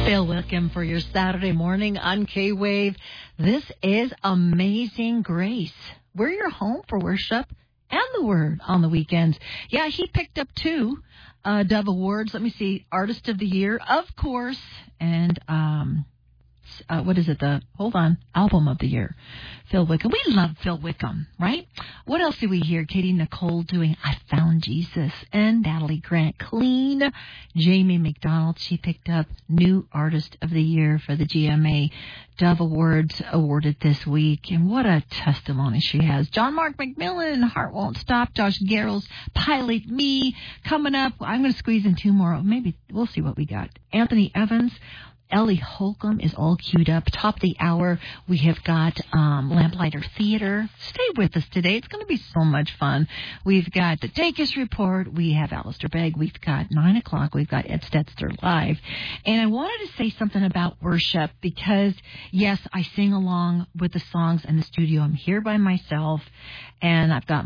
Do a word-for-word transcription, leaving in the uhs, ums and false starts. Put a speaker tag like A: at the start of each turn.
A: Phil Wickham for your Saturday morning on K-Wave. This is Amazing Grace. We're your home for worship and the Word on the weekends. Yeah, he picked up two uh, Dove Awards. Let me see. Artist of the Year, of course, and um, uh, what is it? The hold on, Album of the Year. Phil Wickham. We love Phil Wickham, right? What else do we hear? Katie Nicole doing I Found Jesus, and Natalie Grant Clean. Jamie McDonald, she picked up New Artist of the Year for the G M A Dove Awards awarded this week. And what a testimony she has. John Mark McMillan, Heart Won't Stop. Josh Garrels, Pilot Me. Coming up, I'm going to squeeze in two more. Maybe we'll see what we got. Anthony Evans. Ellie Holcomb is all queued up. Top of the hour, we have got um, Lamplighter Theater. Stay with us today. It's going to be so much fun. We've got the Dacus Report. We have Alistair Begg. We've got nine o'clock. We've got Ed Stetzer Live. And I wanted to say something about worship because, yes, I sing along with the songs in the studio. I'm here by myself, and I've got